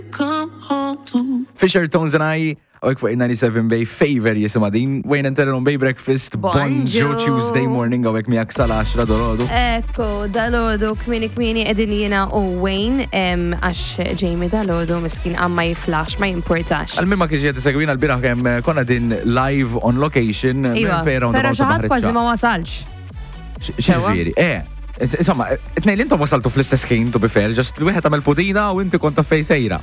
Fisher Tones and I, u fuq 97 Bay favor jisima din, Wayne and Terron Bay Breakfast, Bonjour Tuesday morning, u miak sal-10 dolodu. Ekku, dalodu, kmini edin jena u Wayne, għax Jamie dalodu miskin għamma jiflax, ma jimportax. Għal-mimma kieġi t-segwina l-biraħ kem konna din live on location, Pero xaħat kważi ma wasalx. Xilviri, insomma, t-nejn intom wasaltu fl-istess ħin, tu bifer, ġast l-wieħed għamel pudina u inti konta fej sejra.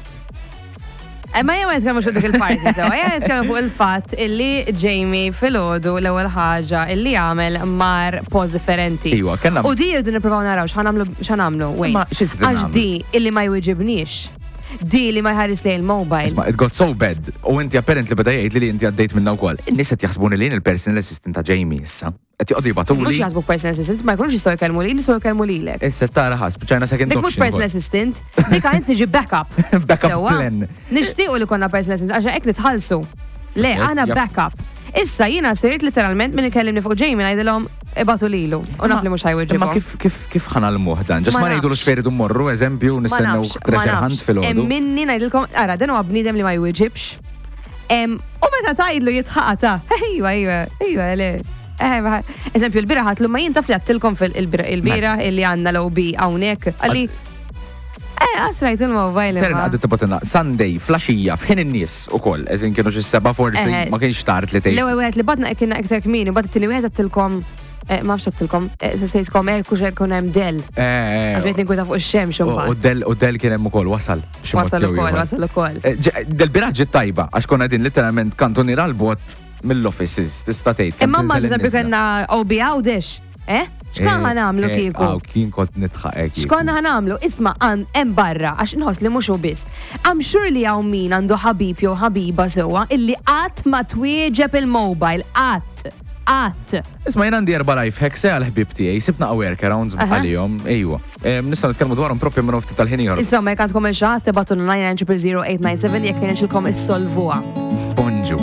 Ma jgħu jitkelmu xo dik il-parti, sewa, jgħu jitkelmu fuq il-fat illi Jamie fil-ħodu l-ewel ħaġa illi għamel mar post differenti. Iwa, kenna. U di jirdu niprofaw naraw xanamlu, Wayne. Għax di illi ma jwiġibnix. Di li ma jħaris li il-mobile. Isma, it got so bad. U inti apparently bada jgħid li inti għaddejt minna u kol. Niset jaħsbuni li il-personal assistant ta' Jamie issa. Għet jgħoddi batuli. Mux jaħsbu personal assistant, ma jkunx jistaw jkelmu li jistaw li l-ek. Issa tara ħasb, ċajna second option. Dik mux personal assistant, dik għajn tiġi backup. Backup plan. Nishtiqu li konna personal assistant, għaxa ek nitħalsu. Le, għana backup. Issa jina sirt literalment minn ikellimni fuq Jamie najdilom ibatu lilu. U naf li mux ħajweġibu. Ma kif ħanal muħdan? Ġas ma najdu l-xferidu morru, eżempju, nistennu treasure hunt fil-ħodu. Minni najdilkom, ara, denu għabnidem li ma jweġibx. U meta tajdlu jitħaqata. Ejwa, le. Eżempju, l-bira ħatlu ma jintaf li għattilkom fil-bira illi għanna l-OB għawnek. Għalli, għasrajt il-mobile. Tern għadet t-botina, Sunday, flasġija, fħin il-nis u koll, eżin kienu ġis-seba forsi, ma kienx tart li tejt. L-ewe għet li badna kienna iktar kmini, badna t-tini għet għattilkom, ma fxattilkom, s-sejtkom kuxek kunem del. Għabret ninkwita fuq il-xemx un U del kienem u koll, wasal. Wasal u koll. Del-biraġġi tajba, għax konna din literalment kantoni l-albot mill-offices, tista' tgħid. Imma ma ġeżempju kellna OB għawdex, X'kan ħanamlu kieku? Kien kont nitħaq X'konna ħanamlu? Isma' hemm barra għax inħoss li mhux hu biss. Am sure li hawn min għandu ħabib jew ħabiba sewwa illi qatt ma twieġeb il-mobile, qatt. Isma' jien għandi 4 life hacks għal-ħbib tiegħi, sibna workarounds għalihom, ejwa. Nistgħu nitkellmu dwarhom proprju minn ftit tal-ħin ieħor. Insomma, jekk għandkom il-ġat tibgħatu 9000897 jekk kienx ilkom issolvuha.